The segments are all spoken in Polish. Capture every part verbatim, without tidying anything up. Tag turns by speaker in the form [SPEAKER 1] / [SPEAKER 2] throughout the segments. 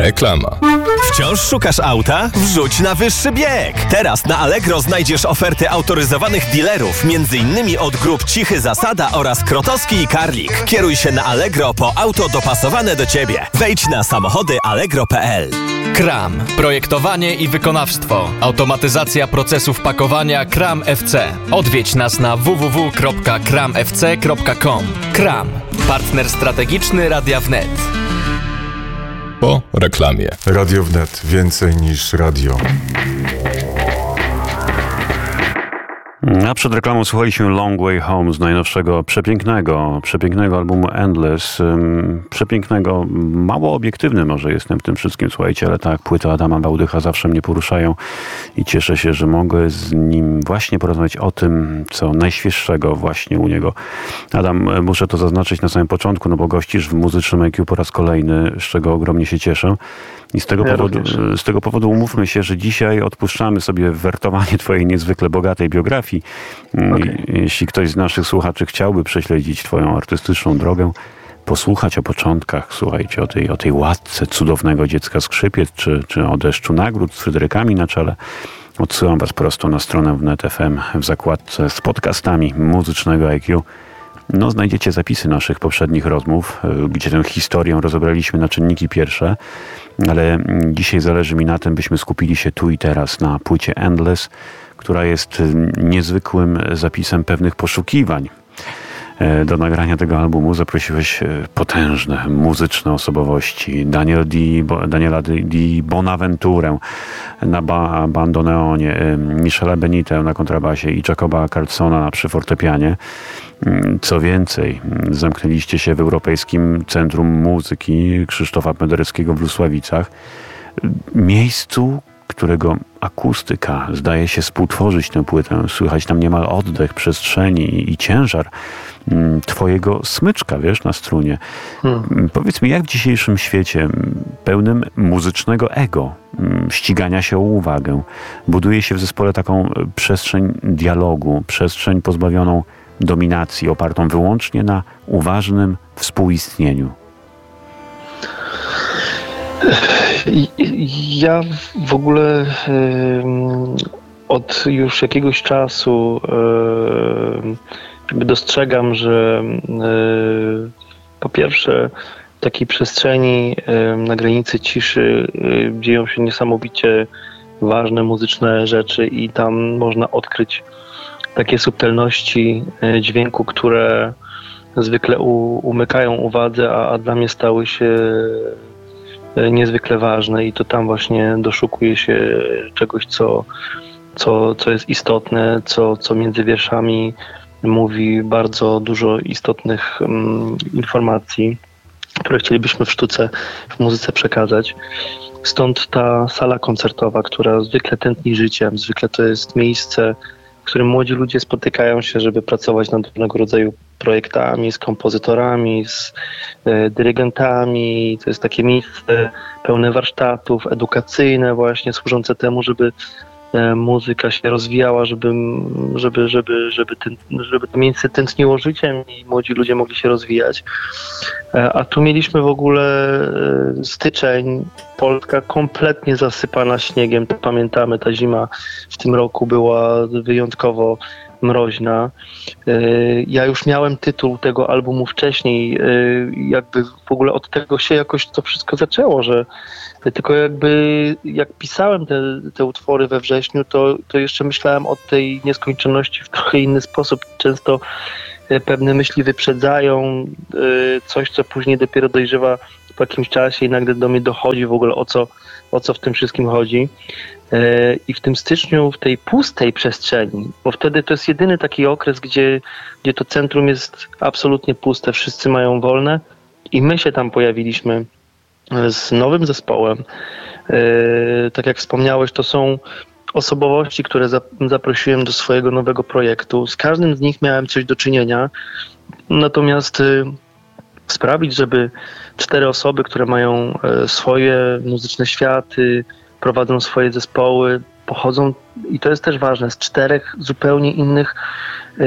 [SPEAKER 1] Reklama.
[SPEAKER 2] Wciąż szukasz auta? Wrzuć na wyższy bieg! Teraz na Allegro znajdziesz oferty autoryzowanych dealerów, między innymi od grup Cichy Zasada oraz Krotowski i Karlik. Kieruj się na Allegro po auto dopasowane do Ciebie. Wejdź na samochody allegro kropka p l.
[SPEAKER 3] Kram. Projektowanie i wykonawstwo. Automatyzacja procesów pakowania Kram F C. Odwiedź nas na w w w kropka kram f c kropka com. Kram. Partner strategiczny Radia Wnet.
[SPEAKER 1] Po reklamie.
[SPEAKER 4] Radio Wnet. Więcej niż radio.
[SPEAKER 5] A przed reklamą słuchaliśmy Long Way Home z najnowszego, przepięknego, przepięknego albumu Endless. Um, przepięknego, mało obiektywny może jestem w tym wszystkim, słuchajcie, ale tak, płyty Adama Bałdycha zawsze mnie poruszają i cieszę się, że mogę z nim właśnie porozmawiać o tym, co najświeższego właśnie u niego. Adam, muszę to zaznaczyć na samym początku, no bo gościsz w Muzycznym I Q po raz kolejny, z czego ogromnie się cieszę. I z tego, ja powodu, z tego powodu umówmy się, że dzisiaj odpuszczamy sobie wertowanie twojej niezwykle bogatej biografii. Okay. Jeśli ktoś z naszych słuchaczy chciałby prześledzić twoją artystyczną drogę, posłuchać o początkach, słuchajcie, o tej, o tej łasce cudownego dziecka skrzypiec, czy, czy o deszczu nagród z Fryderykami na czele, odsyłam was prosto na stronę Wnet F M w zakładce z podcastami Muzycznego I Q. No, znajdziecie zapisy naszych poprzednich rozmów, gdzie tę historię rozebraliśmy na czynniki pierwsze, ale dzisiaj zależy mi na tym, byśmy skupili się tu i teraz na płycie Endless, która jest niezwykłym zapisem pewnych poszukiwań. Do nagrania tego albumu zaprosiłeś potężne muzyczne osobowości. Daniel Di, Daniela Di Bonaventurę na ba, bandoneonie, Michela Benitę na kontrabasie i Jacoba Carlsona przy fortepianie. Co więcej, zamknęliście się w Europejskim Centrum Muzyki Krzysztofa Pendereckiego w Lusławicach. Miejscu, którego akustyka zdaje się współtworzyć tę płytę. Słychać tam niemal oddech przestrzeni i, i ciężar m, twojego smyczka, wiesz, na strunie. Hmm. Powiedz mi, jak w dzisiejszym świecie pełnym muzycznego ego, m, ścigania się o uwagę, buduje się w zespole taką przestrzeń dialogu, przestrzeń pozbawioną dominacji, opartą wyłącznie na uważnym współistnieniu?
[SPEAKER 6] Ja w ogóle y, od już jakiegoś czasu y, jakby dostrzegam, że y, po pierwsze w takiej przestrzeni y, na granicy ciszy y, dzieją się niesamowicie ważne muzyczne rzeczy i tam można odkryć takie subtelności y, dźwięku, które zwykle u, umykają uwadze, a, a dla mnie stały się niezwykle ważne i to tam właśnie doszukuje się czegoś, co, co, co jest istotne, co, co między wierszami mówi bardzo dużo istotnych um, informacji, które chcielibyśmy w sztuce, w muzyce przekazać. Stąd ta sala koncertowa, która zwykle tętni życiem, zwykle to jest miejsce, w którym młodzi ludzie spotykają się, żeby pracować nad różnego rodzaju projektami, z kompozytorami, z e, dyrygentami. To jest takie miejsce pełne warsztatów, edukacyjne właśnie, służące temu, żeby e, muzyka się rozwijała, żeby, żeby, żeby, żeby, ten, żeby to miejsce tętniło życiem i młodzi ludzie mogli się rozwijać. E, a tu mieliśmy w ogóle e, styczeń, Polska kompletnie zasypana śniegiem. To pamiętamy, ta zima w tym roku była wyjątkowo mroźna. Ja już miałem tytuł tego albumu wcześniej, jakby w ogóle od tego się jakoś to wszystko zaczęło, że tylko jakby jak pisałem te, te utwory we wrześniu, to, to jeszcze myślałem o tej nieskończoności w trochę inny sposób. Często pewne myśli wyprzedzają coś, co później dopiero dojrzewa po jakimś czasie i nagle do mnie dochodzi w ogóle o co, o co w tym wszystkim chodzi. I w tym styczniu, w tej pustej przestrzeni, bo wtedy to jest jedyny taki okres, gdzie, gdzie to centrum jest absolutnie puste, wszyscy mają wolne i my się tam pojawiliśmy z nowym zespołem. Tak jak wspomniałeś, to są osobowości, które zaprosiłem do swojego nowego projektu. Z każdym z nich miałem coś do czynienia, natomiast sprawić, żeby cztery osoby, które mają swoje muzyczne światy, prowadzą swoje zespoły, pochodzą, i to jest też ważne, z czterech zupełnie innych yy,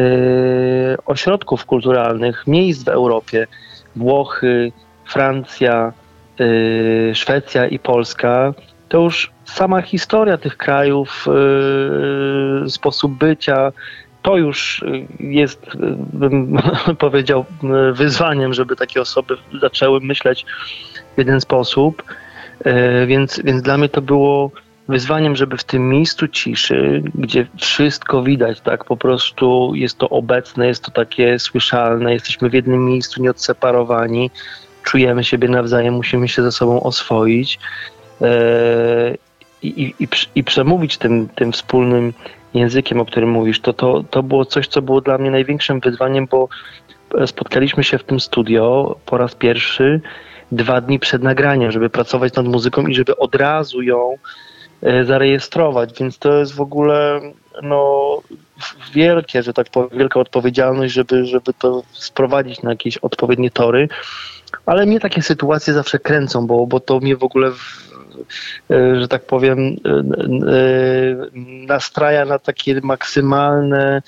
[SPEAKER 6] ośrodków kulturalnych, miejsc w Europie. Włochy, Francja, yy, Szwecja i Polska, to już sama historia tych krajów, yy, sposób bycia, to już jest, bym powiedział, wyzwaniem, żeby takie osoby zaczęły myśleć w jeden sposób. Więc, więc dla mnie to było wyzwaniem, żeby w tym miejscu ciszy, gdzie wszystko widać, tak, po prostu jest to obecne, jest to takie słyszalne, jesteśmy w jednym miejscu nieodseparowani, czujemy siebie nawzajem, musimy się ze sobą oswoić i, i, i, i przemówić tym, tym wspólnym językiem, o którym mówisz, to, to, to było coś, co było dla mnie największym wyzwaniem, bo spotkaliśmy się w tym studio po raz pierwszy dwa dni przed nagraniem, żeby pracować nad muzyką i żeby od razu ją zarejestrować, więc to jest w ogóle no, wielkie, że tak powiem, wielka odpowiedzialność, żeby, żeby to sprowadzić na jakieś odpowiednie tory, ale mnie takie sytuacje zawsze kręcą, bo, bo to mnie w ogóle w, że tak powiem, nastraja na takie maksymalne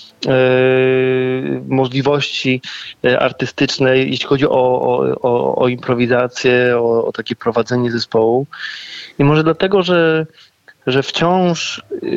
[SPEAKER 6] możliwości artystyczne, jeśli chodzi o, o, o improwizację, o, o takie prowadzenie zespołu. I może dlatego, że, że wciąż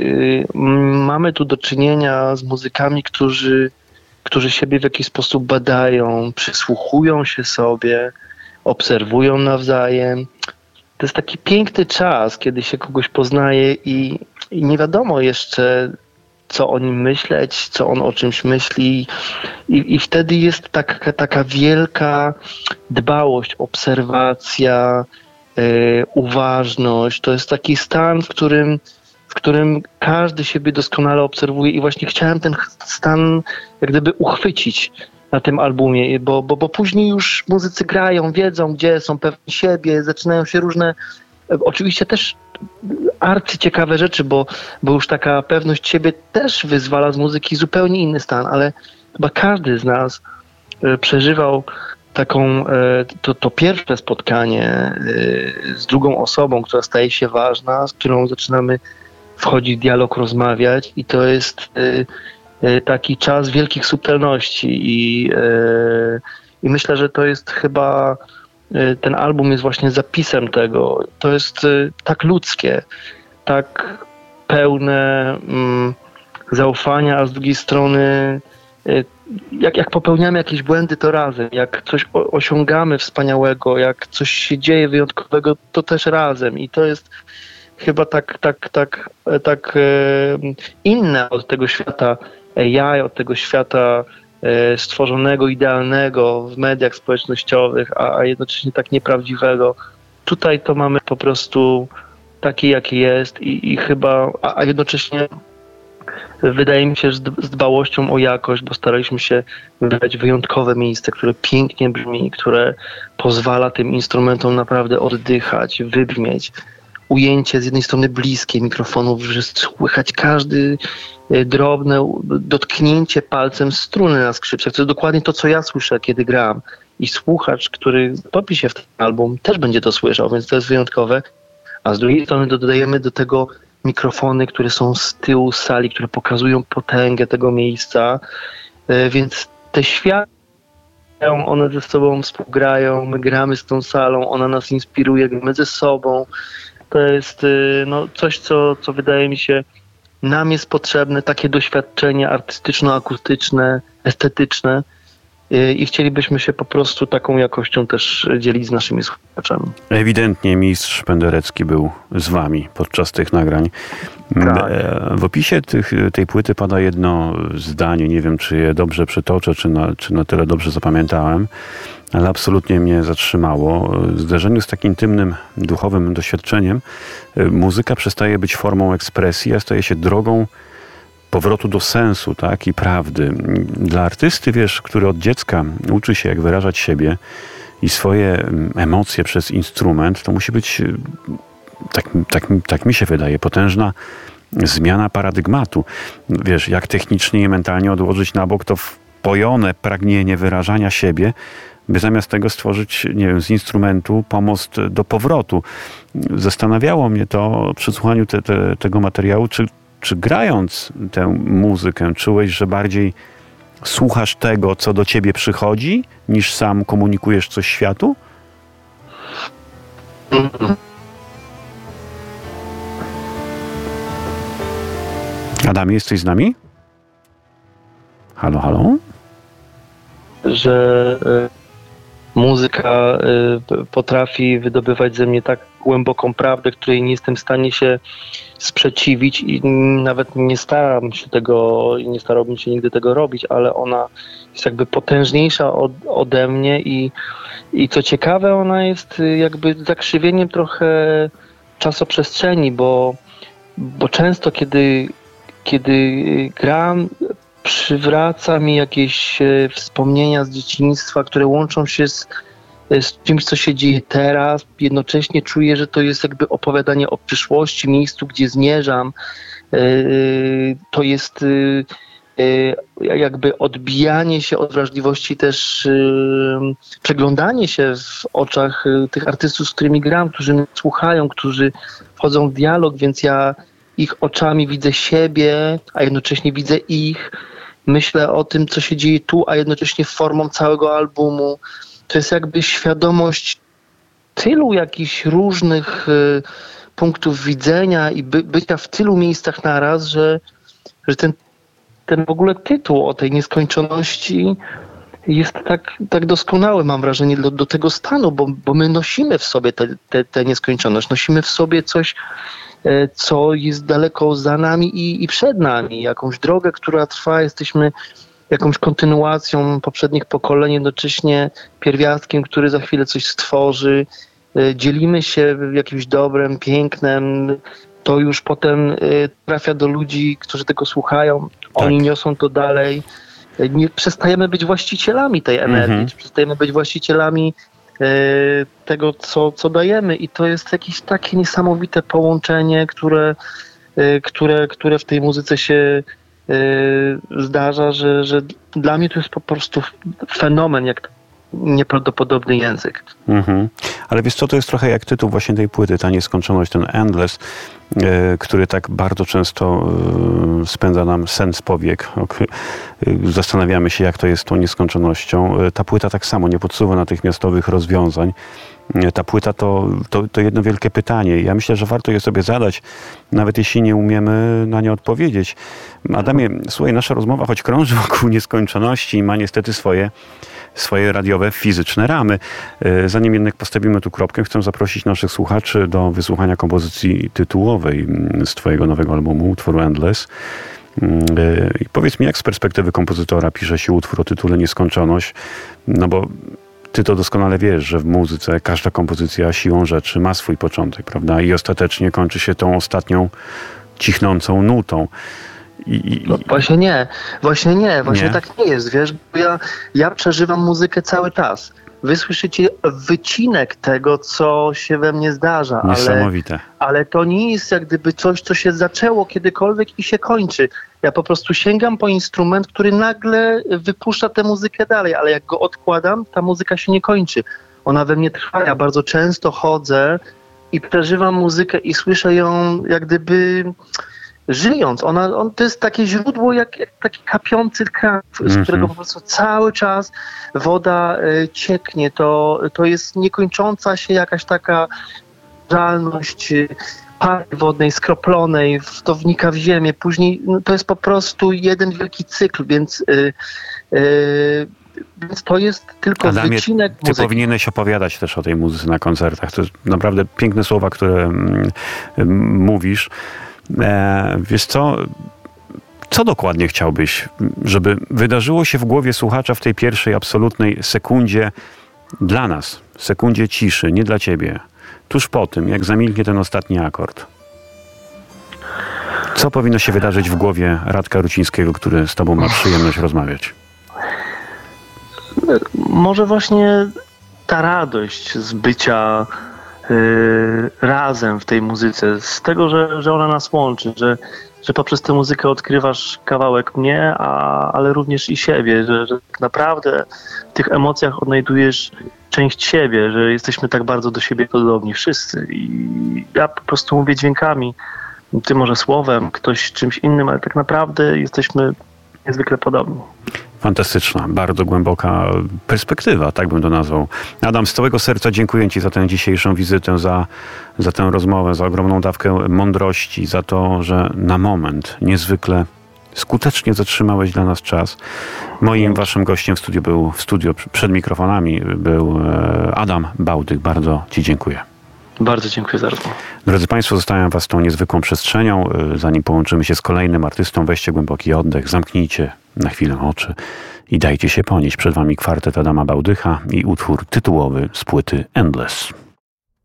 [SPEAKER 6] mamy tu do czynienia z muzykami, którzy, którzy siebie w jakiś sposób badają, przysłuchują się sobie, obserwują nawzajem. To jest taki piękny czas, kiedy się kogoś poznaje i, i nie wiadomo jeszcze, co o nim myśleć, co on o czymś myśli. I, i wtedy jest taka, taka wielka dbałość, obserwacja, yy, uważność. To jest taki stan, w którym, w którym każdy siebie doskonale obserwuje i właśnie chciałem ten stan jak gdyby uchwycić na tym albumie, bo, bo, bo później już muzycy grają, wiedzą gdzie, są pewni siebie, zaczynają się różne, oczywiście też arcyciekawe rzeczy, bo, bo już taka pewność siebie też wyzwala z muzyki zupełnie inny stan, ale chyba każdy z nas przeżywał taką, to, to pierwsze spotkanie z drugą osobą, która staje się ważna, z którą zaczynamy wchodzić w dialog, rozmawiać i to jest taki czas wielkich subtelności i, i myślę, że to jest chyba, ten album jest właśnie zapisem tego. To jest tak ludzkie, tak pełne mm, zaufania, a z drugiej strony jak, jak popełniamy jakieś błędy, to razem. Jak coś o, osiągamy wspaniałego, jak coś się dzieje wyjątkowego, to też razem. I to jest chyba tak, tak, tak, tak inne od tego świata A I, od tego świata stworzonego, idealnego w mediach społecznościowych, a, a jednocześnie tak nieprawdziwego. Tutaj to mamy po prostu takie, jakie jest i, i chyba, a, a jednocześnie wydaje mi się, że z dbałością o jakość, bo staraliśmy się wybrać wyjątkowe miejsce, które pięknie brzmi, które pozwala tym instrumentom naprawdę oddychać, wybrzmieć. Ujęcie z jednej strony bliskie mikrofonów, że słychać każdy drobne dotknięcie palcem struny na skrzypcach. To jest dokładnie to, co ja słyszę, kiedy gram. I słuchacz, który topi się w ten album, też będzie to słyszał, więc to jest wyjątkowe. A z drugiej strony dodajemy do tego mikrofony, które są z tyłu sali, które pokazują potęgę tego miejsca. Więc te światy, one ze sobą współgrają, my gramy z tą salą, ona nas inspiruje, gramy ze sobą. To jest no, coś, co, co wydaje mi się nam jest potrzebne, takie doświadczenie artystyczno-akustyczne, estetyczne i chcielibyśmy się po prostu taką jakością też dzielić z naszymi słuchaczami.
[SPEAKER 5] Ewidentnie mistrz Penderecki był z wami podczas tych nagrań. Tak. W opisie tych, tej płyty pada jedno zdanie, nie wiem czy je dobrze przytoczę, czy na, czy na tyle dobrze zapamiętałem, ale absolutnie mnie zatrzymało. W zderzeniu z takim intymnym, duchowym doświadczeniem muzyka przestaje być formą ekspresji, a staje się drogą powrotu do sensu, tak, i prawdy. Dla artysty, wiesz, który od dziecka uczy się, jak wyrażać siebie i swoje emocje przez instrument, to musi być, tak, tak, tak mi się wydaje, potężna zmiana paradygmatu. Wiesz, jak technicznie i mentalnie odłożyć na bok to wpojone pragnienie wyrażania siebie, by zamiast tego stworzyć, nie wiem, z instrumentu pomost do powrotu. Zastanawiało mnie to przy słuchaniu te, te, tego materiału, czy, czy grając tę muzykę czułeś, że bardziej słuchasz tego, co do ciebie przychodzi, niż sam komunikujesz coś światu? Adamie, jesteś z nami? Halo, halo?
[SPEAKER 6] Że y, muzyka y, potrafi wydobywać ze mnie tak głęboką prawdę, której nie jestem w stanie się sprzeciwić i nawet nie staram się tego, nie starałbym się nigdy tego robić, ale ona jest jakby potężniejsza od, ode mnie i, i co ciekawe, ona jest jakby zakrzywieniem trochę czasoprzestrzeni, bo, bo często kiedy, kiedy gram, przywraca mi jakieś wspomnienia z dzieciństwa, które łączą się z, z czymś, co się dzieje teraz. Jednocześnie czuję, że to jest jakby opowiadanie o przyszłości, miejscu, gdzie zmierzam. To jest jakby odbijanie się od wrażliwości, też przeglądanie się w oczach tych artystów, z którymi gram, którzy mnie słuchają, którzy wchodzą w dialog, więc ja ich oczami widzę siebie, a jednocześnie widzę ich. Myślę o tym, co się dzieje tu, a jednocześnie formą całego albumu. To jest jakby świadomość tylu jakichś różnych y, punktów widzenia i by, bycia w tylu miejscach naraz, że, że ten, ten w ogóle tytuł o tej nieskończoności jest tak, tak doskonały, mam wrażenie, do, do tego stanu, bo, bo my nosimy w sobie tę te, te, te nieskończoność, nosimy w sobie coś, co jest daleko za nami i, i przed nami. Jakąś drogę, która trwa, jesteśmy jakąś kontynuacją poprzednich pokoleń, jednocześnie pierwiastkiem, który za chwilę coś stworzy. Dzielimy się jakimś dobrem, pięknem. To już potem trafia do ludzi, którzy tego słuchają. Oni tak. niosą to dalej. Nie przestajemy być właścicielami tej energii. Mhm. Przestajemy być właścicielami tego, co, co dajemy i to jest jakieś takie niesamowite połączenie, które, które, które w tej muzyce się zdarza, że, że dla mnie to jest po prostu fenomen, jak nieprawdopodobny język.
[SPEAKER 5] Mhm. Ale wiesz co, to jest trochę jak tytuł właśnie tej płyty, ta nieskończoność, ten Endless, yy, który tak bardzo często yy, spędza nam sen z powiek. Yy, zastanawiamy się, jak to jest z tą nieskończonością. Yy, ta płyta tak samo nie podsuwa natychmiastowych rozwiązań. Yy, ta płyta to, to, to jedno wielkie pytanie. Ja myślę, że warto je sobie zadać, nawet jeśli nie umiemy na nie odpowiedzieć. Adamie, słuchaj, nasza rozmowa, choć krąży wokół nieskończoności i ma niestety swoje swoje radiowe, fizyczne ramy. Zanim jednak postawimy tu kropkę, chcę zaprosić naszych słuchaczy do wysłuchania kompozycji tytułowej z twojego nowego albumu, utworu Endless. I powiedz mi, jak z perspektywy kompozytora pisze się utwór o tytule Nieskończoność? No bo ty to doskonale wiesz, że w muzyce każda kompozycja siłą rzeczy ma swój początek, prawda? I ostatecznie kończy się tą ostatnią cichnącą nutą. I, i,
[SPEAKER 6] no, właśnie nie, właśnie nie, właśnie
[SPEAKER 5] nie?
[SPEAKER 6] tak nie jest, wiesz, bo ja, ja przeżywam muzykę cały czas. Wy słyszycie wycinek tego, co się we mnie zdarza,
[SPEAKER 5] Niesamowite.
[SPEAKER 6] Ale, ale to nie jest jak gdyby coś, co się zaczęło kiedykolwiek i się kończy. Ja po prostu sięgam po instrument, który nagle wypuszcza tę muzykę dalej, ale jak go odkładam, ta muzyka się nie kończy. Ona we mnie trwa, ja bardzo często chodzę i przeżywam muzykę i słyszę ją jak gdyby żyjąc. Ona, on, to jest takie źródło, jak, jak taki kapiący kran, z mm-hmm. którego po prostu cały czas woda y, cieknie. To, to jest niekończąca się jakaś taka żalność y, pary wodnej, skroplonej, w, to wnika w ziemię. Później no, to jest po prostu jeden wielki cykl, więc y, y, Więc to jest tylko
[SPEAKER 5] Adamie,
[SPEAKER 6] wycinek
[SPEAKER 5] ty
[SPEAKER 6] muzyki.
[SPEAKER 5] powinieneś opowiadać też o tej muzyce na koncertach. To jest naprawdę piękne słowa, które mm, mówisz. E, wiesz co, co dokładnie chciałbyś, żeby wydarzyło się w głowie słuchacza w tej pierwszej absolutnej sekundzie dla nas, sekundzie ciszy, nie dla ciebie, tuż po tym, jak zamilknie ten ostatni akord? Co powinno się wydarzyć w głowie Radka Rucińskiego, który z tobą ma przyjemność rozmawiać?
[SPEAKER 6] Może właśnie ta radość z bycia y, razem w tej muzyce, z tego, że, że ona nas łączy, że, że poprzez tę muzykę odkrywasz kawałek mnie, a, ale również i siebie, że, że tak naprawdę w tych emocjach odnajdujesz część siebie, że jesteśmy tak bardzo do siebie podobni, wszyscy. I ja po prostu mówię dźwiękami, ty może słowem, ktoś czymś innym, ale tak naprawdę jesteśmy niezwykle podobni.
[SPEAKER 5] Fantastyczna, bardzo głęboka perspektywa, tak bym to nazwał. Adam, z całego serca dziękuję Ci za tę dzisiejszą wizytę, za, za tę rozmowę, za ogromną dawkę mądrości, za to, że na moment niezwykle skutecznie zatrzymałeś dla nas czas. Moim, waszym gościem w studiu był, w studiu przed mikrofonami był Adam Bałdych. Bardzo Ci dziękuję.
[SPEAKER 6] Bardzo dziękuję za rozmowę.
[SPEAKER 5] Drodzy Państwo, zostawiam Was tą niezwykłą przestrzenią. Zanim połączymy się z kolejnym artystą, weźcie głęboki oddech, zamknijcie na chwilę oczy i dajcie się ponieść. Przed Wami kwartet Adama Bałdycha i utwór tytułowy z płyty Endless.